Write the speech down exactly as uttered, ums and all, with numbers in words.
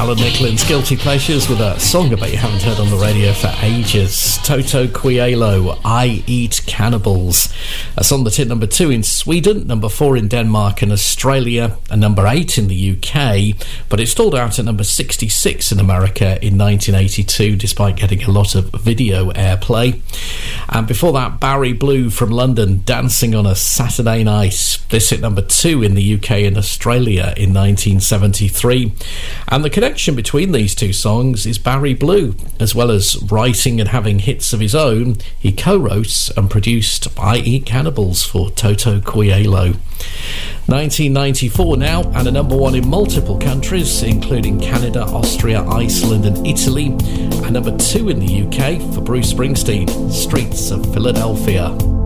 Alan Nicklin's Guilty Pleasures with a song I bet you haven't heard on the radio for ages. Toto Coelho, I Eat Cannibals. That's on the hit number two in Sweden, number four in Denmark and Australia, and number eight in the U K, but it stalled out at number sixty-six in America in nineteen eighty-two, despite getting a lot of video airplay. And before that, Barry Blue from London, Dancing on a Saturday Night. This hit number two in the U K and Australia in nineteen seventy-three. And the connection between these two songs is Barry Blue. As well as writing and having hits of his own, he co-wrote and produced I Eat Cannibals for Toto Coelho. nineteen ninety-four now, and a number one in multiple countries, including Canada, Austria, Iceland and Italy, and number two in the U K for Bruce Springsteen, Streets of Philadelphia.